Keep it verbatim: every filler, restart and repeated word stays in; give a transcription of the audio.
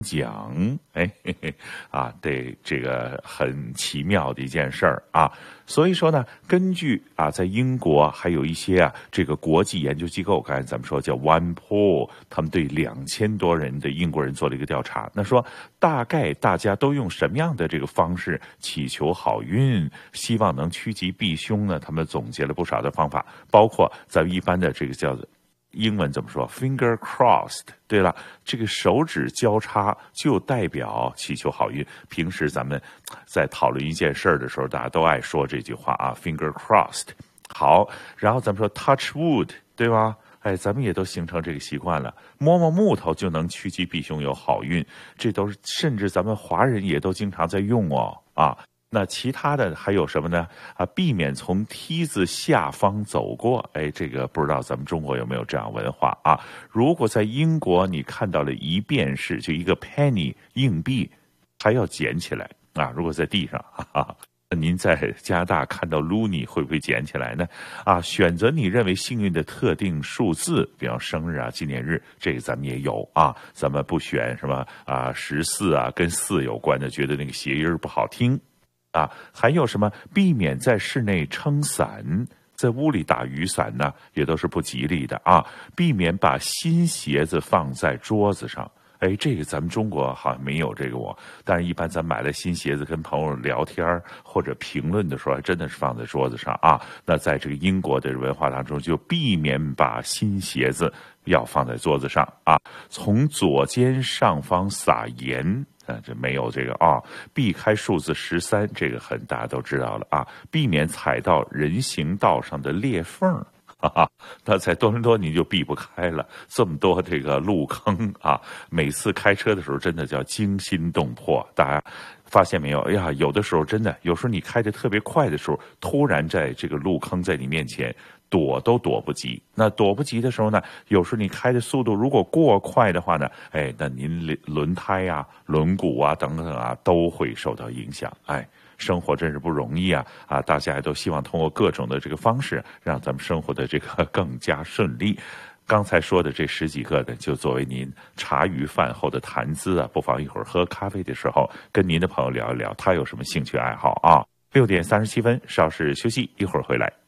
讲，哎，嘿嘿啊，对，这个很奇妙的一件事儿啊。所以说呢，根据啊，在英国还有一些啊，这个国际研究机构，刚才咱们说叫 OnePoll，他们对两千多人的英国人做了一个调查。那说大概大家都用什么样的这个方式祈求好运，希望能趋吉避凶呢？他们总结了不少的方法，包括咱们一般的这个叫做。英文怎么说 ？Finger crossed。对了，这个手指交叉就代表祈求好运。平时咱们在讨论一件事儿的时候，大家都爱说这句话啊 ，Finger crossed。好，然后咱们说 touch wood， 对吧？哎，咱们也都形成这个习惯了，摸摸木头就能趋吉避凶，有好运。这都是甚至咱们华人也都经常在用哦啊。那其他的还有什么呢？啊，避免从梯子下方走过。哎，这个不知道咱们中国有没有这样文化啊？如果在英国你看到了一便士，就一个 penny 硬币，还要捡起来啊。如果在地上，哈哈，您在加拿大看到 loonie 会不会捡起来呢？啊，选择你认为幸运的特定数字，比方生日啊、纪念日，这个咱们也有啊。咱们不选什么啊十四啊，跟四有关的，觉得那个谐音不好听。啊，还有什么？避免在室内撑伞，在屋里打雨伞呢，也都是不吉利的啊。避免把新鞋子放在桌子上。哎，这个咱们中国好像没有这个我，但是一般咱买了新鞋子，跟朋友聊天或者评论的时候，还真的是放在桌子上啊。那在这个英国的文化当中，就避免把新鞋子要放在桌子上啊。从左肩上方撒盐。啊，这没有这个啊，避开数字十三，这个很大家都知道了啊，避免踩到人行道上的裂缝，哈哈，那在多伦多你就避不开了，这么多这个路坑啊，每次开车的时候真的叫惊心动魄，大家发现没有？哎呀，有的时候真的，有时候你开得特别快的时候，突然在这个路坑在你面前。躲都躲不及，那躲不及的时候呢，有时候你开的速度如果过快的话呢，哎，那您轮胎啊、轮毂啊等等啊都会受到影响。哎，生活真是不容易啊！啊，大家也都希望通过各种的这个方式，让咱们生活的这个更加顺利。刚才说的这十几个呢，就作为您茶余饭后的谈资啊，不妨一会儿喝咖啡的时候跟您的朋友聊一聊，他有什么兴趣爱好啊？六点三十七分，稍事休息，一会儿回来。